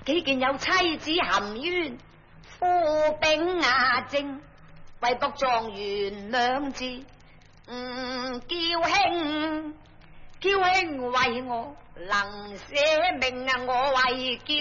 幾見有妻子含冤，夫兵牙正，為博狀元兩字。嬌兄為我能捨命啊，我為嬌。